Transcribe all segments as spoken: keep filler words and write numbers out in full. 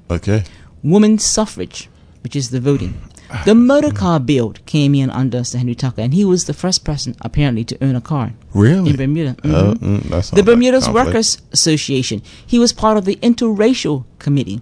Okay. Women's suffrage, which is the voting. The motor car bill came in under Sir Henry Tucker, and he was the first person, apparently, to own a car. Really? In Bermuda. Mm-hmm. Uh, mm, that the Bermuda's like Workers Association. He was part of the interracial committee.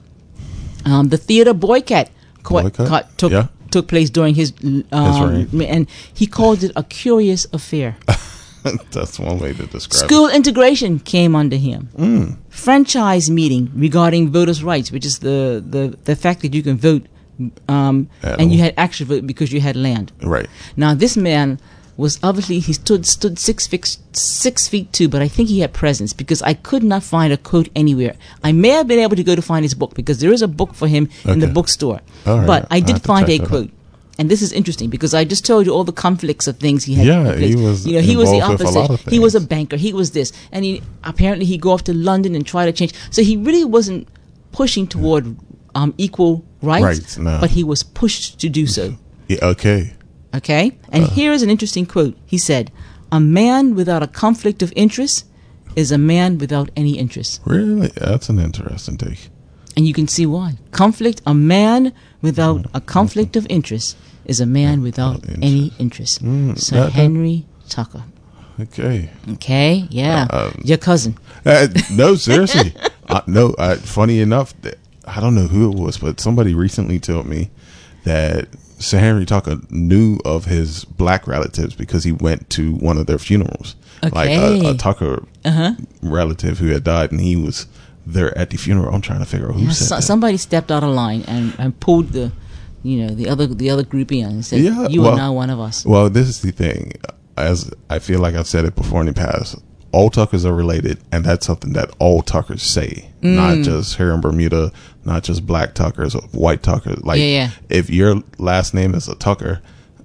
Um, the theater boycott, caught, Boycott? caught, took, Yeah. took place during his, um, His reign. and he called it a curious affair. That's one way to describe School it. integration came under him. Mm. Franchise meeting regarding voters' rights, which is the, the, the fact that you can vote, um, At and you all. had actual vote because you had land. Right. Now, this man was obviously, he stood stood six feet, six feet two, but I think he had presence because I could not find a quote anywhere. I may have been able to go to find his book because there is a book for him in the Okay. bookstore. All right. But I I'll did have to find check a that out. quote. And this is interesting because I just told you all the conflicts of things he had. Yeah, in place. he was You know, he was the involved with a opposite. lot of He was a things. banker. He was this, and he apparently he go off to London and try to change. So he really wasn't pushing toward um, equal rights, Rights, no. but he was pushed to do so. Yeah, okay. Okay, and here is an interesting quote. He said, "A man without a conflict of interest is a man without any interest." Really? That's an interesting take. And you can see why. Conflict, a man without a conflict of interest is a man without Without any interest. Mm, Sir that- that- Henry Tucker. Okay. Okay, yeah. Um, Your cousin. Uh, no, seriously. uh, no, uh, funny enough, that, I don't know who it was, but somebody recently told me that Sir Henry Tucker knew of his black relatives because he went to one of their funerals. Like a, Okay. a Tucker Uh-huh. relative who had died, and he was there at the funeral. I'm trying to figure out who Yeah, said so, that. somebody stepped out of line and, and pulled the, you know, the other the other group in and said, Yeah, "You well- are now one of us." Well, this is the thing. As I feel like I've said it before in the past, all Tuckers are related, and that's something that all Tuckers say, Mm. not just here in Bermuda, not just black Tuckers or white Tuckers. Like, Yeah, yeah. if your last name is a Tucker,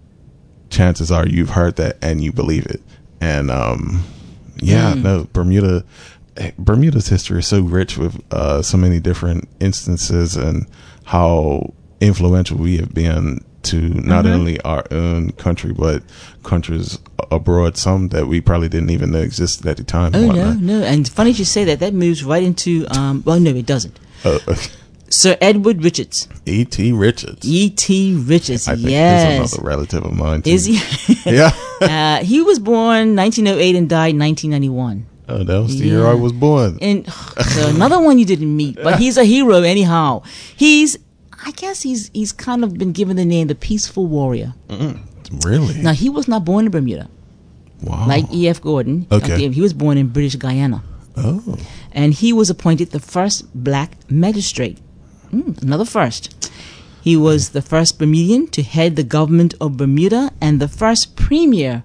chances are you've heard that and you believe it. And um, yeah, Mm. no, Bermuda. Bermuda's history is so rich with uh, so many different instances and how influential we have been to not Mhm. only our own country but countries abroad, some that we probably didn't even know existed at the time. Oh and no, whatnot. no. And funny you say that. That moves right into. Um, well, no, it doesn't. Uh, Sir Edward Richards. E T. Richards. E T. Richards. I think yes. he's another relative of mine too. Is he? Yeah. uh, he was born nineteen oh eight and died nineteen ninety-one. Oh, that was the Yeah. year I was born. And so another one you didn't meet, but he's a hero anyhow. He's, I guess he's he's kind of been given the name the Peaceful Warrior. Mm, really? Now he was not born in Bermuda, Wow. like E F. Gordon. Okay. He was born in British Guyana, Oh. and he was appointed the first black magistrate. Mm, another first. He was the first Bermudian to head the government of Bermuda and the first premier,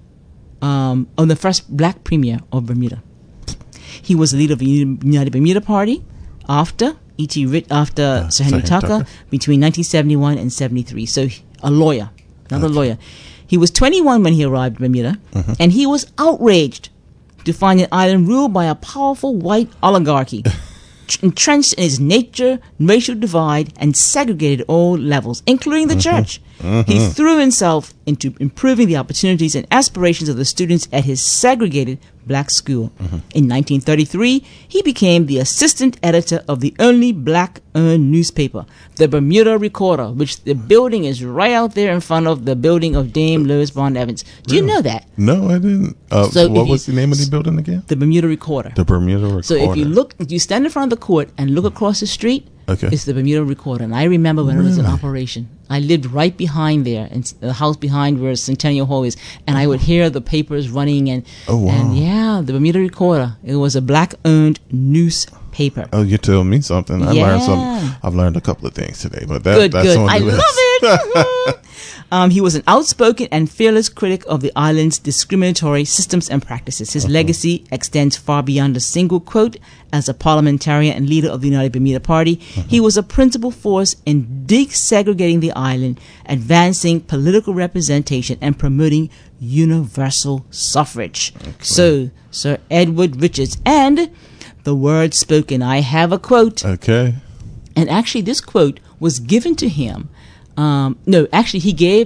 um, or the first black premier of Bermuda. He was the leader of the United Bermuda Party after E T. Ri- after Uh, Sir Henry Sir Henry Tucker, Tucker. between nineteen seventy-one and seventy-three. So a lawyer, another Okay. lawyer. He was twenty-one when he arrived in Bermuda, Mhm. and he was outraged to find an island ruled by a powerful white oligarchy, tr- entrenched in its nature, racial divide, and segregated at all levels, including the church. He threw himself into improving the opportunities and aspirations of the students at his segregated black school. In nineteen thirty-three, he became the assistant editor of the only black-owned newspaper, the Bermuda Recorder, which the building is right out there in front of the building of Dame Lois Bond Evans. Do you Really? know that? No, I didn't. Uh, So if what you- was the name of the building again? The Bermuda Recorder. The Bermuda Recorder. So if you look, if you stand in front of the court and look across the street, Okay. it's the Bermuda Recorder. And I remember when it was in Really? operation. I lived right behind there, in s- the house behind where Centennial Hall is, and I would hear the papers running. And Oh, wow. and yeah, the Bermuda Recorder. It was a black-owned newspaper. Oh, you told me something. I Yeah. learned something. I've learned a couple of things today, but that, Good, that's good. on the I list. love it. Um, he was an outspoken and fearless critic of the island's discriminatory systems and practices. His legacy extends far beyond a single quote. As a parliamentarian and leader of the United Bermuda Party, he was a principal force in desegregating the island, advancing political representation, and promoting universal suffrage. So, Sir Edward Richards, and the word spoken. I have a quote. Okay. And actually, this quote was given to him. Um, no, actually, he gave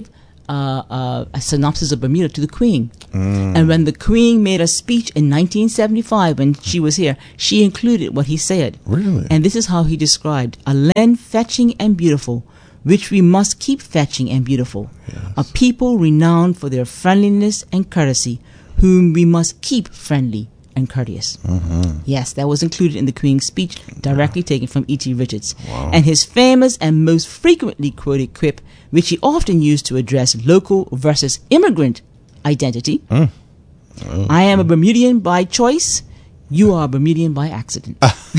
uh, uh, a synopsis of Bermuda to the Queen. Mm. And when the Queen made a speech in nineteen seventy-five, when she was here, she included what he said. Really? And this is how he described a land fetching and beautiful, which we must keep fetching and beautiful. Yes. A people renowned for their friendliness and courtesy, whom we must keep friendly and courteous. Mm-hmm. Yes, that was included in the Queen's speech, directly yeah. taken from E T Richards. Wow. And his famous and most frequently quoted quip, which he often used to address local versus immigrant identity. Mm. Oh, I am a Bermudian by choice. You are a Bermudian by accident.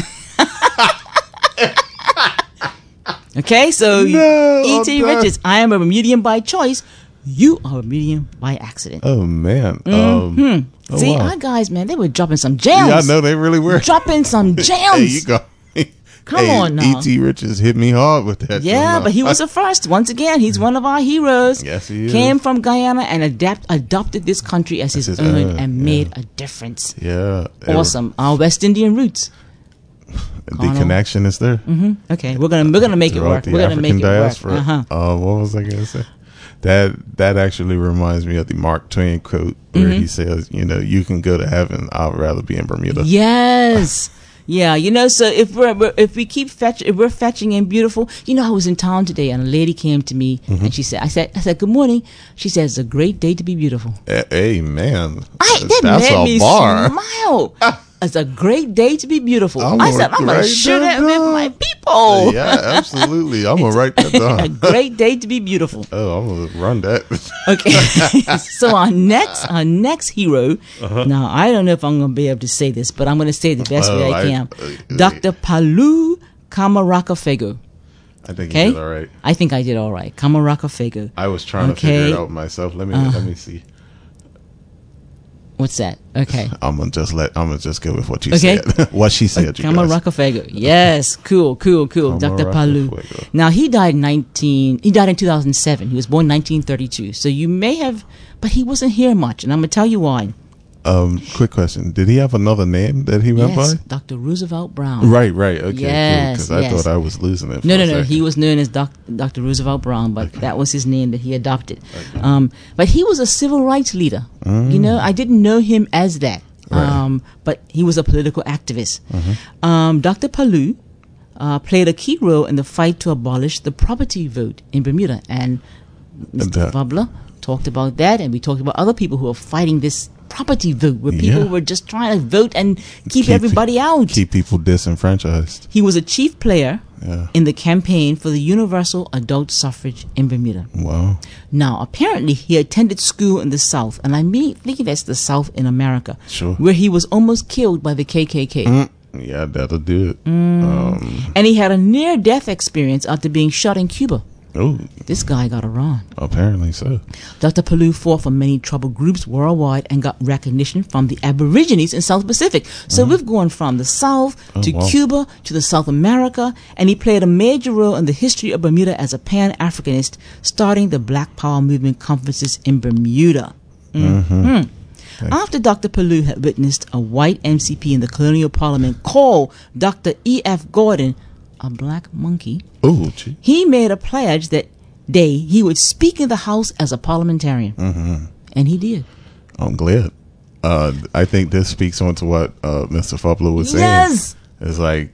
Okay, so no, E T Richards, I am a Bermudian by choice. You are a Bermudian by accident. Oh, man. Mm-hmm. Um, oh, See, wow. our guys, man, they were dropping some gems. Yeah, I know they really were. Dropping some gems. Hey, you go. Come hey, on now. E T Richards hit me hard with that. Yeah, but he was the first. Once again, he's one of our heroes. Yes, he is. Came from Guyana and adapt, adopted this country as his, his own uh, and yeah. made a difference. Yeah. Awesome. Our West Indian roots. The Carnal. Connection is there. Mm-hmm. Okay, we're gonna we're gonna make Throughout it work. We're African gonna make diaspora. it work. Uh-huh. Uh, what was I gonna say? That that actually reminds me of the Mark Twain quote where mm-hmm. he says, "You know, you can go to heaven. I'd rather be in Bermuda." Yes. Yeah, you know, so if we're, we're if we keep fetch if we're fetching and beautiful, you know, I was in town today and a lady came to me mm-hmm. and she said, I said, I said, good morning. She said, it's a great day to be beautiful. Hey, man, I that that's made a me bar. smile. It's a great day to be beautiful. I'm I said, I'm gonna share that with my people. Yeah, absolutely. I'm gonna write that down. A great day to be beautiful. Oh, I'm gonna run that. Okay. So our next our next hero. Uh-huh. Now I don't know if I'm gonna be able to say this, but I'm gonna say it the best oh, way I, I can. Uh, Doctor Palu Kamaraka-Fego. I think okay? you did all right. I think I did all right. Kamaraka-Fego. I was trying okay. to figure it out myself. Let me uh, let me see. What's that? Okay. I'm gonna just let. I'm gonna just go with what you okay. said. What she said. Kamaraka-Fego. Yes. Cool. Cool. Cool. Doctor Palu. Now he died nineteen. He died in two thousand seven. He was born nineteen thirty-two. So you may have, but he wasn't here much, and I'm gonna tell you why. Um. Quick question: did he have another name that he went yes, by? Doctor Roosevelt Brown. Right. Right. Okay. Yes. Because cool, yes. I thought I was losing it. For no. No. a No. second. He was known as Doc, Doctor Roosevelt Brown, but okay. that was his name that he adopted. Okay. Um. But he was a civil rights leader. Mm. You know, I didn't know him as that. Right. Um, but he was a political activist. Mm-hmm. Um, Doctor Palu uh, played a key role in the fight to abolish the property vote in Bermuda. And Mister Fabler talked about that, and we talked about other people who are fighting this property vote, where people yeah. were just trying to vote and keep, keep everybody out. Keep people disenfranchised. He was a chief player yeah. in the campaign for the universal adult suffrage in Bermuda. Wow. Now, apparently, he attended school in the South, and I mean, think that's the South in America, sure. where he was almost killed by the K K K. Mm. Yeah, that'll do it. Mm. Um, and he had a near-death experience after being shot in Cuba. Oh, this guy got around. Apparently so. Doctor Palu fought for many troubled groups worldwide and got recognition from the Aborigines in South Pacific. So mm-hmm. we've gone from the South oh, to wow. Cuba to the South America, and he played a major role in the history of Bermuda as a Pan-Africanist, starting the Black Power movement conferences in Bermuda. Mm-hmm. Mm-hmm. After Doctor Palu had witnessed a white M C P in the colonial parliament call Doctor E F Gordon a black monkey, Ooh, gee. he made a pledge that day he would speak in the House as a parliamentarian. Mm-hmm. And he did. I'm glad. Uh, I think this speaks on to what uh, Mister Fabler was saying. Yes! It's like,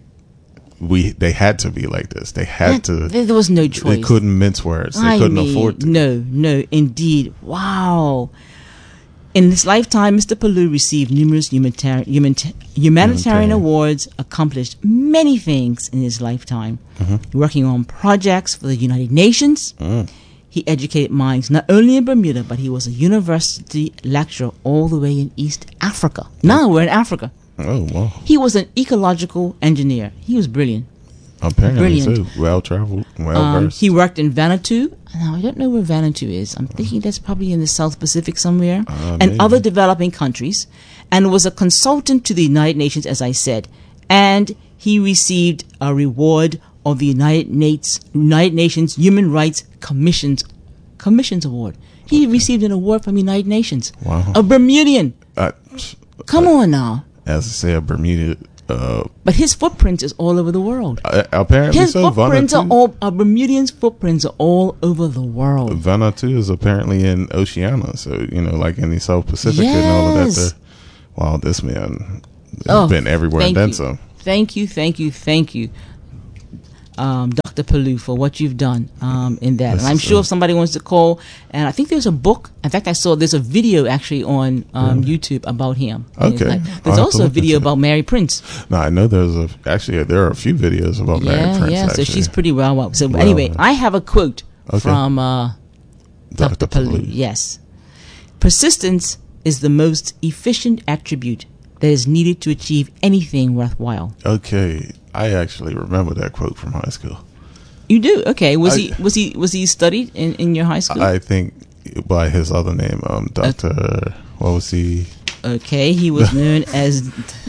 we they had to be like this. They had there, to. There was no choice. They couldn't mince words. They I couldn't mean, afford to. No, no, indeed. Wow. In his lifetime, Mister Palu received numerous humanitarian, humanitarian, humanitarian awards, accomplished many things in his lifetime, mm-hmm. working on projects for the United Nations. Mm. He educated minds not only in Bermuda, but he was a university lecturer all the way in East Africa. Now we're in Africa. Oh, wow. He was an ecological engineer. He was brilliant. Apparently so. Well traveled, well um, versed. He worked in Vanuatu. Now I don't know where Vanuatu is. I'm thinking that's probably in the South Pacific somewhere, uh, and maybe. other developing countries, and was a consultant to the United Nations, as I said. And he received a reward of the United Nations United Nations Human Rights Commission's Commission's Award. He okay. received an award from the United Nations. Wow. A Bermudian. Uh, Come uh, on now. As I say, a Bermuda Uh, but his footprint is all over the world. uh, apparently, His so footprints are Vanuatu, all uh, Bermudians' footprints are all over the world. Vanuatu is apparently in Oceania, so you know, like in the South Pacific and all of that. Yes. There. Wow, this man has Oh, been everywhere and thank then you. some. Thank you, thank you, thank you, um, Doctor Palou, for what you've done um, in that. This And I'm is, sure uh, if somebody wants to call, and I think there's a book. In fact, I saw there's a video actually on um, YouTube about him. And it's Okay. like- I'll have there's to also a look video into that. about Mary Prince. No, I know there's a actually there are a few videos about Mary Yeah, Prince. yeah. actually. So she's pretty well. well. So Well, anyway, uh, I have a quote Okay. from uh, Doctor Palou. Yes. Persistence is the most efficient attribute that is needed to achieve anything worthwhile. Okay, I actually remember that quote from high school. You do? Okay. Was I- he was he was he studied in, in your high school? I think by his other name, um, Doctor What was he? Okay, he was known as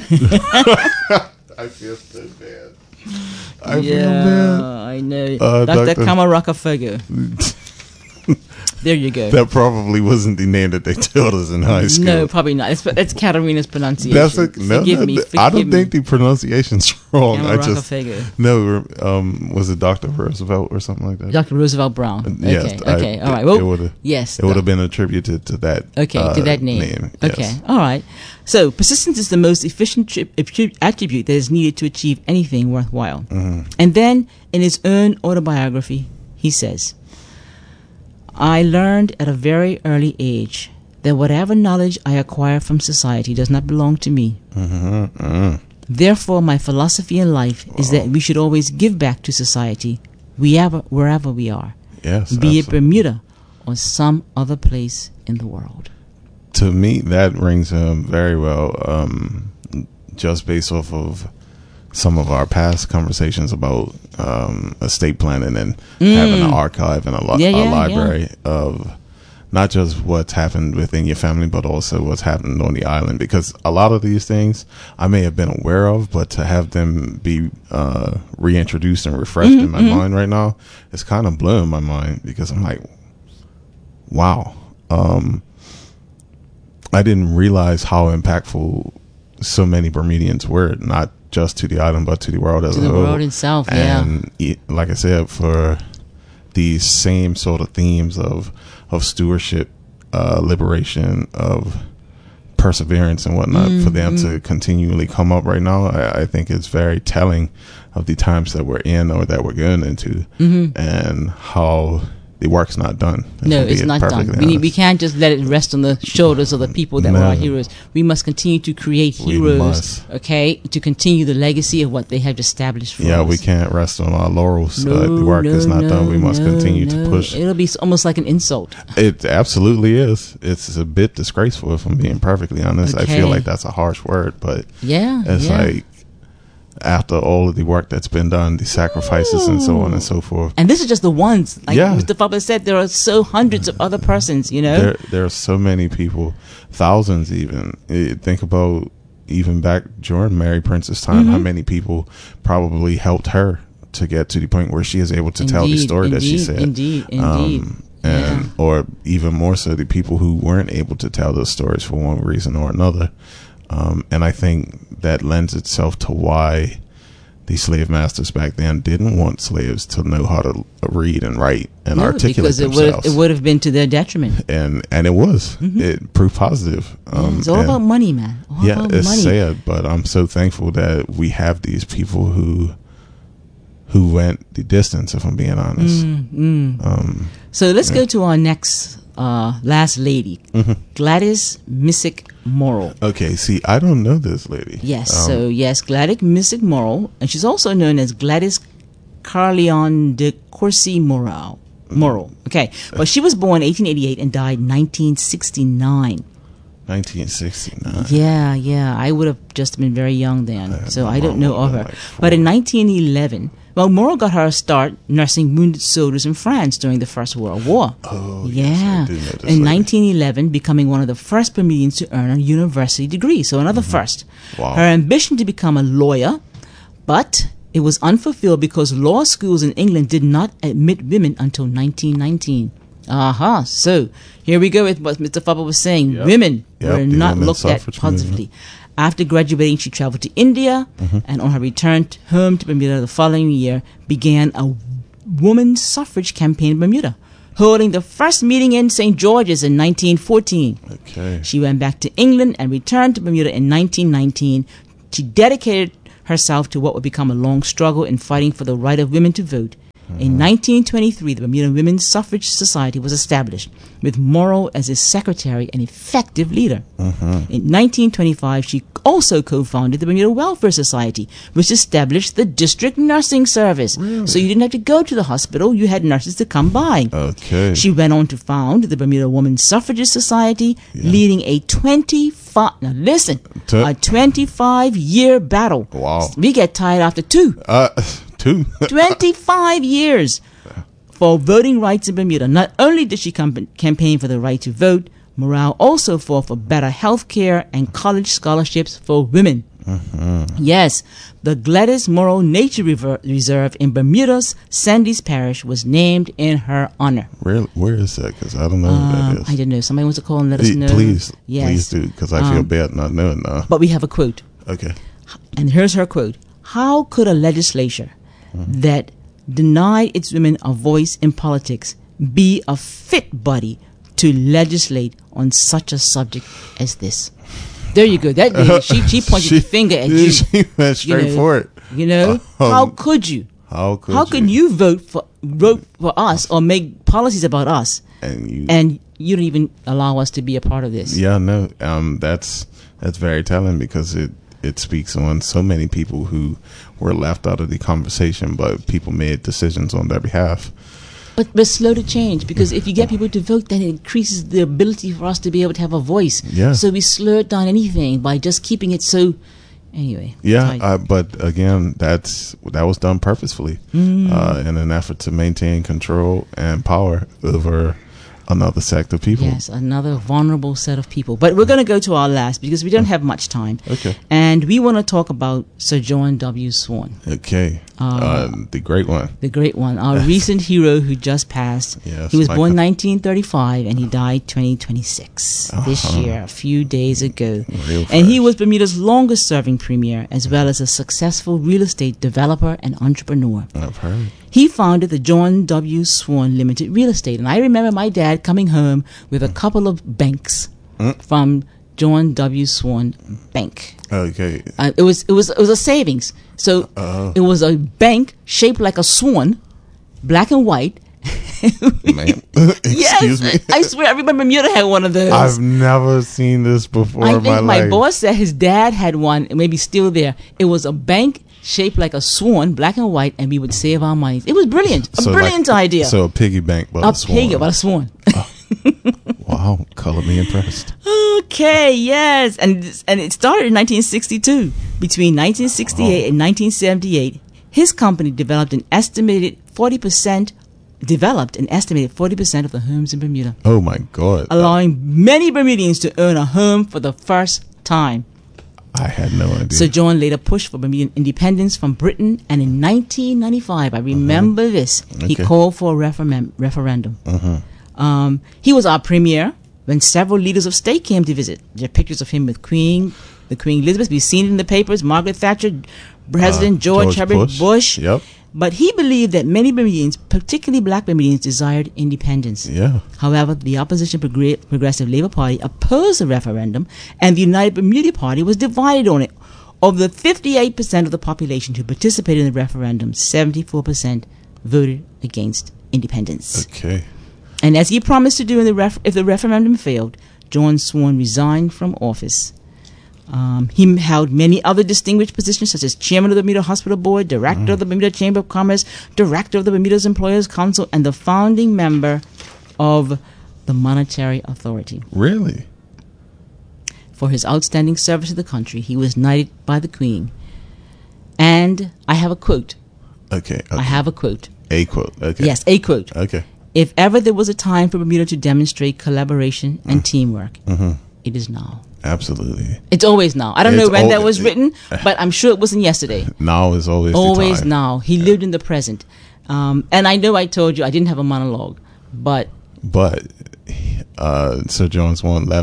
I feel so bad. I yeah, feel bad. I know. Uh, Doctor Doctor Kamaraka Fago. There you go. That probably wasn't the name that they told us in high school. No, probably not. It's, it's Katarina's pronunciation. That's a, no, forgive no, me. th- Forgive I don't me. think the pronunciation's wrong. I Kamaraka just Fago. no. Um, was it Doctor Roosevelt or something like that? Doctor Roosevelt Brown. Okay, Yes, I- okay, all right. it Well, would've- yes. It would have been attributed to that. Okay, uh, to that name. Okay, yes. all right. So, persistence is the most efficient tri- attri- attribute that is needed to achieve anything worthwhile. Mm-hmm. And then, in his own autobiography, he says, I learned at a very early age that whatever knowledge I acquire from society does not belong to me. Mm-hmm. Mm. Therefore, my philosophy in life is that we should always give back to society wherever, wherever we are, Yes, be it absolutely. Bermuda or some other place in the world. To me, that rings um, very well, um, just based off of some of our past conversations about um, estate planning and having an archive and a, li- Mm. Yeah, yeah, a yeah. library of not just what's happened within your family, but also what's happened on the island. Because a lot of these things I may have been aware of, but to have them be uh, reintroduced and refreshed Mm-hmm, in my mind right now, it's kind of blowing my mind because I'm like, wow. Um, I didn't realize how impactful so many Bermudians were, not just to the island, but to the world as To a the whole. world itself, yeah. And e- like I said, for these same sort of themes of of stewardship, uh, liberation, of perseverance and whatnot, for them Mm-hmm. to continually come up right now, I, I think it's very telling of the times that we're in or that we're going into, and how the work's not done. if No, I'm it's being not done. perfectly We, need, we honest. can't just let it rest on the shoulders of the people that were No. our heroes. We must continue to create We heroes, must. okay, to continue the legacy of what they have established for Yeah, us. we can't rest on our laurels. No, uh, the work no, is not no, done. We must no, continue no. to push. It'll be s- almost like an insult. It absolutely is. It's a bit disgraceful, if I'm being perfectly honest. I Okay. feel like that's a harsh word, but Yeah, it's yeah. like after all of the work that's been done, the sacrifices and so on and so forth. And this is just the ones. Like Yeah. Mister Fabler said, there are so hundreds of other persons, you know? There, there are so many people, thousands even. Eh, Think about even back during Mary Prince's time, Mm-hmm. how many people probably helped her to get to the point where she is able to tell the Indeed, story that she indeed, said. Indeed, indeed. Um, and Yeah. or even more so the people who weren't able to tell those stories for one reason or another. Um, and I think that lends itself to why the slave masters back then didn't want slaves to know how to read and write and No, articulate because it would themselves. it would have been to their detriment. and and it was it proved positive. Yeah, Um, it's all and- about money, man. All yeah, about it's money. sad, but I'm so thankful that we have these people who who went the distance. If I'm being honest, Mm. um, So let's go to our next uh, last lady, Mm-hmm. Gladys Missick Morrill. okay. See, I don't know this lady. Yes, Um, so yes, Gladys Missick Morrill, and she's also known as Gladys Carleon de Courcy Morrill. Morrill. Okay, but she was born eighteen eighty-eight and died nineteen sixty-nine. nineteen sixty-nine. Yeah, yeah, I would have just been very young then, so my I don't mom know would've of been her. like But in four. nineteen eleven, well, Morrill got her start nursing wounded soldiers in France during the First World War. Oh, yeah. yes, I do know this In lady. nineteen eleven, becoming one of the first Bermudians to earn a university degree, so another first. Mm-hmm. Wow. Her ambition to become a lawyer, but it was unfulfilled because law schools in England did not admit women until nineteen nineteen. Aha, so here we go with what Mister Fubba was saying. Yep. Women Yep, were the not women's looked at suffrage positively. After graduating, she traveled to India, mm-hmm. and on her return t- home to Bermuda the following year, began a women's suffrage campaign in Bermuda, holding the first meeting in Saint George's in nineteen fourteen. Okay. She went back to England and returned to Bermuda in nineteen nineteen. She dedicated herself to what would become a long struggle in fighting for the right of women to vote. In nineteen twenty-three, the Bermuda Women's Suffrage Society was established, with Morrow as its secretary and effective leader. Uh-huh. In nineteen twenty-five, she also co-founded the Bermuda Welfare Society, which established the district nursing service. Really? So you didn't have to go to the hospital, you had nurses to come by. Okay. She went on to found the Bermuda Women's Suffragist Society, yeah. leading a twenty-five, now listen, T- a twenty-five year battle. Wow. We get tired after two. Uh, two. twenty-five years for voting rights in Bermuda. Not only did she com- campaign for the right to vote, Morrow also fought for better health care and college scholarships for women. Uh-huh. Yes, the Gladys Morrow Nature Rever- Reserve in Bermuda's Sandys Parish was named in her honor. Really? Where is that? Because I don't know um, where that is. I don't know. Somebody wants to call and let us know. Please, yes. please do, because I feel um, bad not knowing now. But we have a quote. Okay. And here's her quote. How could a legislature mm-hmm. that denied its women a voice in politics be a fit body to legislate on such a subject as this? There you go. That lady, she she pointed she, the finger at you. She went straight you know, for it. You know, um, how could you? How could How you? can you vote for vote for us or make policies about us, and you and you don't even allow us to be a part of this? Yeah, no. Um, that's that's very telling, because it it speaks on so many people who were left out of the conversation, but people made decisions on their behalf. But but slow to change, because if you get people to vote, then it increases the ability for us to be able to have a voice. Yeah. So we slowed down anything by just keeping it so. Anyway. Yeah, uh, but again, that's that was done purposefully mm. uh, in an effort to maintain control and power over another sect of people. Yes, another vulnerable set of people. But we're going to go to our last, because we don't have much time. Okay. And we want to talk about Sir John W. Swan. Okay. Uh, uh, the great one. The great one. Our recent hero who just passed. Yes, he was like born a- nineteen thirty-five and he died twenty twenty-six, uh-huh. this year, a few days ago. Real and fresh. he was Bermuda's longest serving premier, as well as a successful real estate developer and entrepreneur. I've heard. He founded the John W. Swan Limited Real Estate. And I remember my dad coming home with a couple of banks mm. from John W. Swan Bank. Okay. Uh, it was it was it was a savings. So uh, it was a bank shaped like a swan, black and white. Man, yes, excuse me. I, I swear, I remember Bermuda had one of those. I've never seen this before I in think my, my life. boss said his dad had one, maybe still there. It was a bank shaped like a swan, black and white, and we would save our money. It was brilliant. A so brilliant like, idea. So a piggy bank, but a, a swan. piggy, but a swan. Oh. Wow, color me impressed. Okay, yes, and and it started in nineteen sixty-two. Between nineteen sixty-eight oh. and nineteen seventy-eight, his company developed an estimated forty percent. Developed an estimated forty percent of the homes in Bermuda. Oh my God! Allowing many Bermudians to own a home for the first time. I had no idea. Sir John later pushed for Bermudian independence from Britain, and in nineteen ninety-five, I remember uh-huh. this, okay. he called for a referendum. referendum. Uh-huh. Um, he was our premier when several leaders of state came to visit. There are pictures of him with Queen, the Queen Elizabeth. We've seen it in the papers. Margaret Thatcher, President uh, George, George Herbert Bush. Bush. Yep. But he believed that many Bermudians, particularly black Bermudians, desired independence. Yeah. However, the opposition Progr- Progressive Labour Party opposed the referendum, and the United Bermuda Party was divided on it. Of the fifty-eight percent of the population who participated in the referendum, seventy-four percent voted against independence. Okay. And as he promised to do in the ref- if the referendum failed, John Swan resigned from office. Um, he held many other distinguished positions, such as chairman of the Bermuda Hospital Board, director mm. of the Bermuda Chamber of Commerce, director of the Bermuda's Employers Council, and the founding member of the Monetary Authority. Really? For his outstanding service to the country, he was knighted by the Queen. And I have a quote. Okay. okay. I have a quote. A quote. Okay. Yes, a quote. Okay. If ever there was a time for Bermuda to demonstrate collaboration and mm. teamwork, mm-hmm. it is now. Absolutely. It's always now. I don't it's know when al- that was written, but I'm sure it wasn't yesterday. Now is always Always the time. now. He yeah. lived in the present. Um, and I know I told you I didn't have a monologue, but... But uh, Sir John Swan left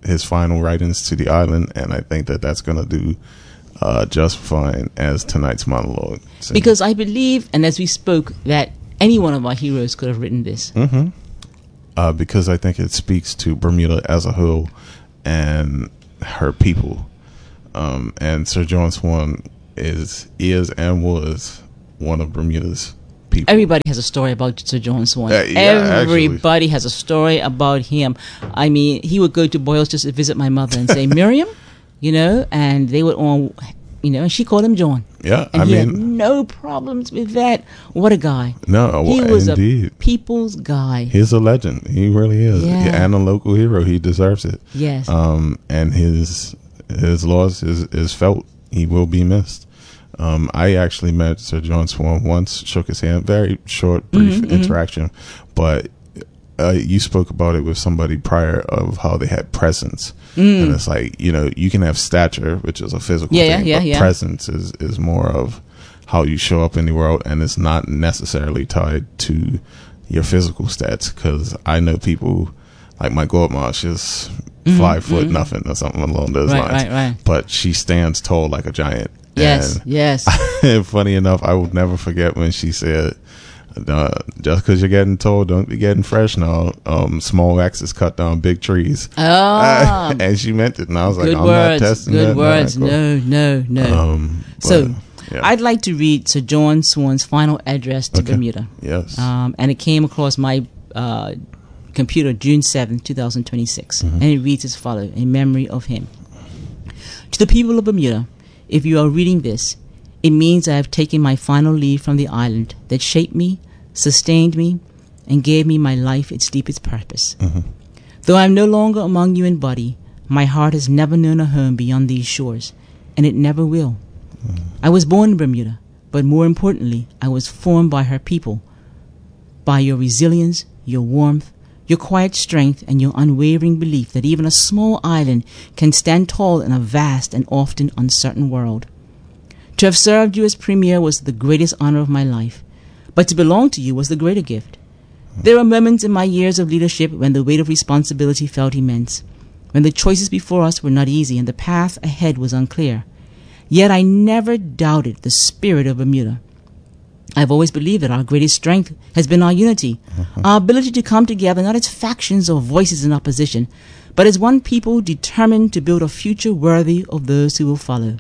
his final writings to the island, and I think that that's going to do uh, just fine as tonight's monologue. So, because I believe, and as we spoke, that any one of our heroes could have written this. Mm-hmm. Uh, because I think it speaks to Bermuda as a whole and her people. Um, and Sir John Swan is is and was one of Bermuda's people. Everybody has a story about Sir John Swan. Uh, yeah, Everybody actually. has a story about him. I mean, he would go to Boyles just to visit my mother and say, Miriam, you know, and they would all, you know, and she called him John. Yeah, and I he mean, had no problems with that. What a guy. No, he was indeed. a people's guy. He's a legend. He really is. Yeah. And a local hero. He deserves it. Yes. Um, and his his loss is, is felt. He will be missed. Um, I actually met Sir John Swan once, shook his hand, very short, brief Mm-hmm, interaction, but uh, you spoke about it with somebody prior of how they had presence. Mm. And it's like, you know, you can have stature, which is a physical Yeah, thing, yeah, but yeah. presence is, is more of how you show up in the world, and it's not necessarily tied to your physical stats, because I know people like my godma, she's Mm-hmm, five foot nothing or something along those Right, lines, right, right. but she stands tall like a giant. Yes, And yes. funny enough, I will never forget when she said, uh, just because you're getting tall, don't be getting fresh now. Um, small axes cut down big trees. Oh, And she meant it. And I was like, good I'm words. not testing Good that. words. Nah, No, no, no. Um, but, so, yeah. I'd like to read Sir John Swan's final address to Okay. Bermuda. Yes. Um, and it came across my uh, computer June seventh, twenty twenty-six. Mm-hmm. And it reads as follows, in memory of him. To the people of Bermuda, if you are reading this, it means I have taken my final leave from the island that shaped me, sustained me, and gave me my life its deepest purpose. Mm-hmm. Though I am no longer among you in body, my heart has never known a home beyond these shores, and it never will. Mm-hmm. I was born in Bermuda, but more importantly, I was formed by her people, by your resilience, your warmth, your quiet strength, and your unwavering belief that even a small island can stand tall in a vast and often uncertain world. To have served you as premier was the greatest honor of my life, but to belong to you was the greater gift. There were moments in my years of leadership when the weight of responsibility felt immense, when the choices before us were not easy and the path ahead was unclear. Yet I never doubted the spirit of Bermuda. I've always believed that our greatest strength has been our unity, uh-huh. our ability to come together not as factions or voices in opposition, but as one people determined to build a future worthy of those who will follow.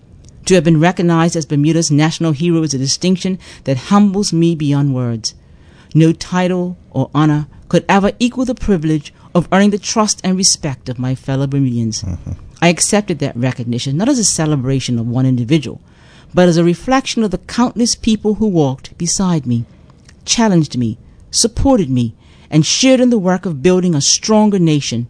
To have been recognized as Bermuda's national hero is a distinction that humbles me beyond words. No title or honor could ever equal the privilege of earning the trust and respect of my fellow Bermudians. Uh-huh. I accepted that recognition not as a celebration of one individual, but as a reflection of the countless people who walked beside me, challenged me, supported me, and shared in the work of building a stronger nation.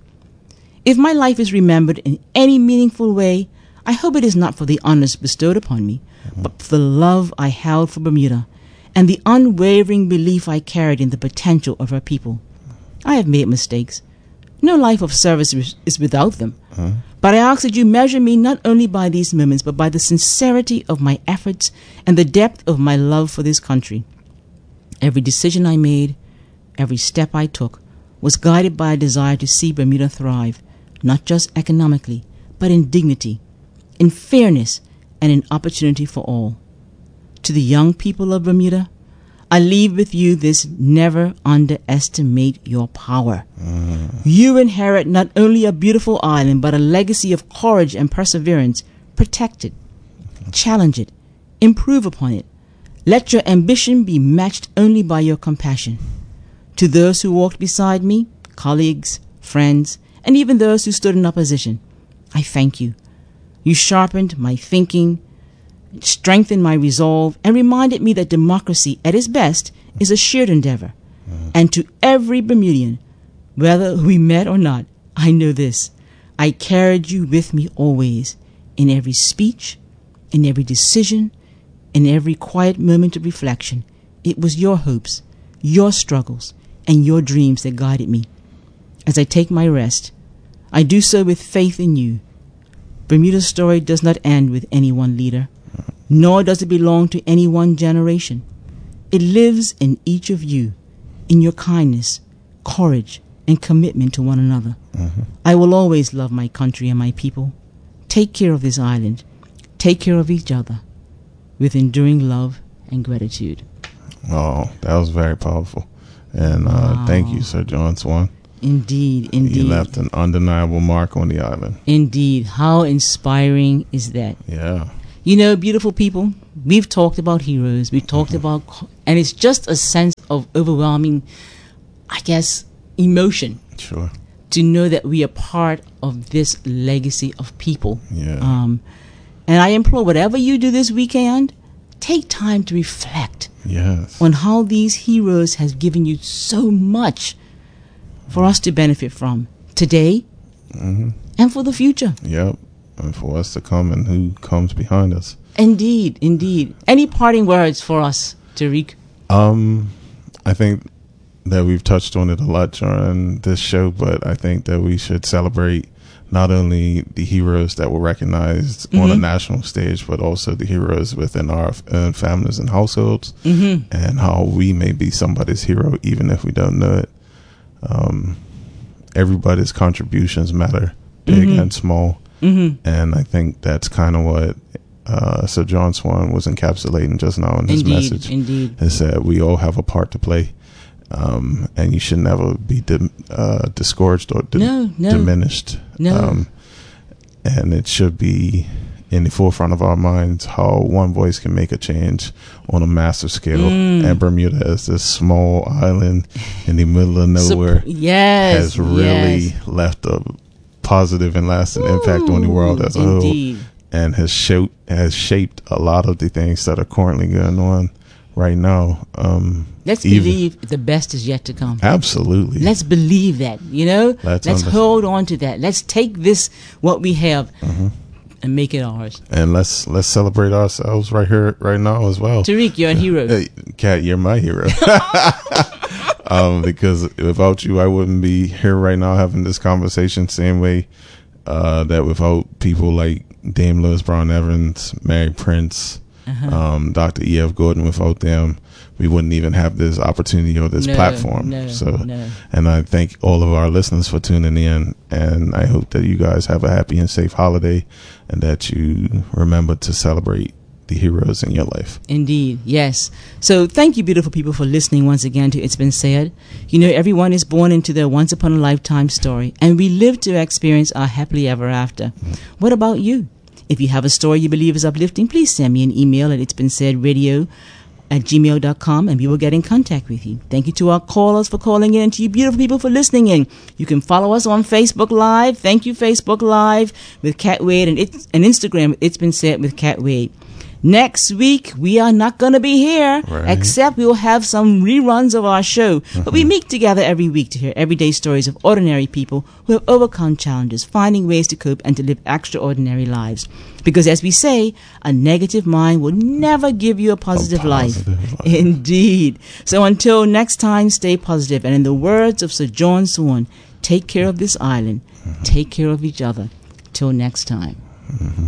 If my life is remembered in any meaningful way, I hope it is not for the honors bestowed upon me, mm-hmm. but for the love I held for Bermuda and the unwavering belief I carried in the potential of her people. I have made mistakes. No life of service is without them. Mm-hmm. But I ask that you measure me not only by these moments, but by the sincerity of my efforts and the depth of my love for this country. Every decision I made, every step I took, was guided by a desire to see Bermuda thrive, not just economically, but in dignity, in fairness, and in opportunity for all. To the young people of Bermuda, I leave with you this: never underestimate your power. Mm. You inherit not only a beautiful island, but a legacy of courage and perseverance. Protect it, challenge it, improve upon it. Let your ambition be matched only by your compassion. To those who walked beside me, colleagues, friends, and even those who stood in opposition, I thank you. You sharpened my thinking, strengthened my resolve, and reminded me that democracy, at its best, is a shared endeavor. Mm. And to every Bermudian, whether we met or not, I know this: I carried you with me always, in every speech, in every decision, in every quiet moment of reflection. It was your hopes, your struggles, and your dreams that guided me. As I take my rest, I do so with faith in you. Bermuda's story does not end with any one leader, nor does it belong to any one generation. It lives in each of you, in your kindness, courage, and commitment to one another. Mm-hmm. I will always love my country and my people. Take care of this island. Take care of each other with enduring love and gratitude. Oh, that was very powerful. And uh, Wow. thank you, Sir John Swan. Indeed, indeed. You left an undeniable mark on the island. Indeed. How inspiring is that? Yeah. You know, beautiful people, we've talked about heroes. We've talked mm-hmm. about, and it's just a sense of overwhelming, I guess, emotion. Sure. To know that we are part of this legacy of people. Yeah. Um, and I implore, whatever you do this weekend, take time to reflect yes. on how these heroes have given you so much for us to benefit from today mm-hmm. and for the future. Yep. And for us to come and who comes behind us. Indeed, indeed. Any parting words for us, Tariq? Um, I think that we've touched on it a lot during this show, but I think that we should celebrate not only the heroes that were recognized mm-hmm. on a national stage, but also the heroes within our own families and households, mm-hmm. and how we may be somebody's hero even if we don't know it. Um, everybody's contributions matter, big mm-hmm. and small, mm-hmm. and I think that's kind of what uh, Sir John Swan was encapsulating just now in his indeed, message. Indeed, is that we all have a part to play. Um, and you should never be di- uh, discouraged or di- no, no. diminished. No. Um, and it should be in the forefront of our minds how one voice can make a change on a massive scale. Mm. And Bermuda is this small island in the middle of nowhere. So, yes, has really yes. left a positive and lasting Ooh, impact on the world as a indeed. whole. And has shaped, has shaped a lot of the things that are currently going on right now. Um, Let's even, believe the best is yet to come. Absolutely. Let's believe that, you know? Let's, let's hold on to that. Let's take this, what we have, mm-hmm. and make it ours. And let's let's celebrate ourselves right here, right now as well. Tariq, you're a hero. Hey, Kat, you're my hero. um, because without you, I wouldn't be here right now having this conversation. Same way uh, that without people like Dame Lewis Brown Evans, Mary Prince, uh-huh. um, Doctor E F Gordon, without them, we wouldn't even have this opportunity or this no, platform. No, so, no. And I thank all of our listeners for tuning in. And I hope that you guys have a happy and safe holiday, and that you remember to celebrate the heroes in your life. Indeed, yes. So thank you, beautiful people, for listening once again to It's Been Said. You know, everyone is born into their once upon a lifetime story, and we live to experience our happily ever after. Mm. What about you? If you have a story you believe is uplifting, please send me an email at it's been said radio at gmail dot com, and we will get in contact with you. Thank you to our callers for calling in, and to you beautiful people for listening in. You can follow us on Facebook Live. Thank you, Facebook Live with Kat Wade, and, it's, and Instagram, It's Been Said with Kat Wade. Next week, we are not going to be here, right. except we will have some reruns of our show. Mm-hmm. But we meet together every week to hear everyday stories of ordinary people who have overcome challenges, finding ways to cope and to live extraordinary lives. Because as we say, a negative mind will never give you a positive, a positive life. life. Indeed. So until next time, stay positive. And in the words of Sir John Swan, take care of this island. Mm-hmm. Take care of each other. Till next time. Mm-hmm.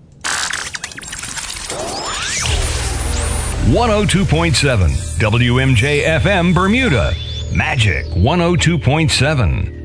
one oh two point seven W M J F M Bermuda. Magic one oh two point seven.